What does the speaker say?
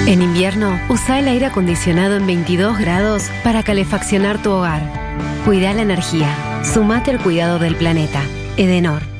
En invierno, usa el aire acondicionado en 22 grados para calefaccionar tu hogar. Cuida la energía. Sumate al cuidado del planeta. Edenor.